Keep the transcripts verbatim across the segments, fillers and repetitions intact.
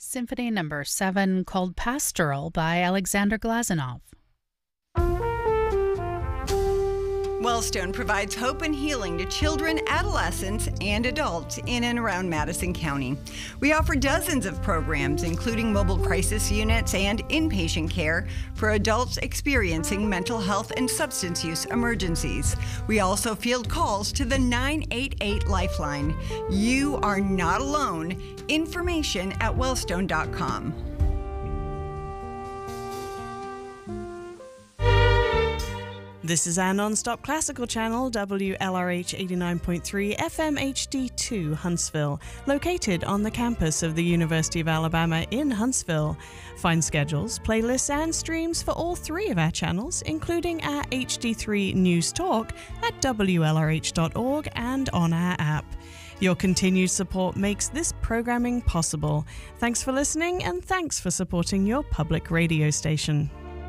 Symphony Number seven, called Pastoral by Alexander Glazunov. Wellstone provides hope and healing to children, adolescents, and adults in and around Madison County. We offer dozens of programs, including mobile crisis units and inpatient care for adults experiencing mental health and substance use emergencies. We also field calls to the nine eight eight Lifeline. You are not alone. Information at wellstone dot com. This is our non-stop classical channel, W L R H eighty-nine point three F M H D two, Huntsville, located on the campus of the University of Alabama in Huntsville. Find schedules, playlists, and streams for all three of our channels, including our H D three News Talk at W L R H dot org and on our app. Your continued support makes this programming possible. Thanks for listening, and thanks for supporting your public radio station.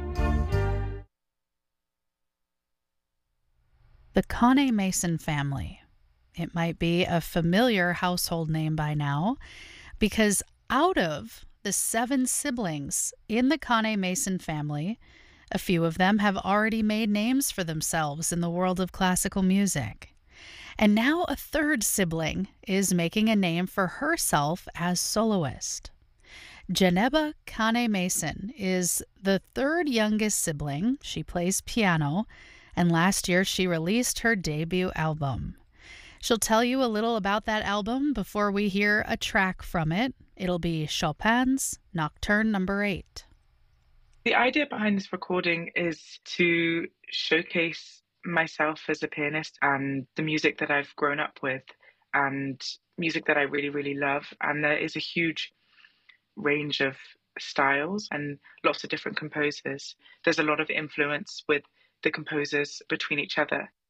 The Conne Mason family. It might be a familiar household name by now, because out of the seven siblings in the Conne Mason family, a few of them have already made names for themselves in the world of classical music. And now a third sibling is making a name for herself as soloist. Geneba Conne Mason is the third youngest sibling. She plays piano, and last year she released her debut album. She'll tell you a little about that album before we hear a track from it. It'll be Chopin's Nocturne Number eight. The idea behind this recording is to showcase myself as a pianist and the music that I've grown up with and music that I really, really love. And there is a huge range of styles and lots of different composers. There's a lot of influence with the composers between each other.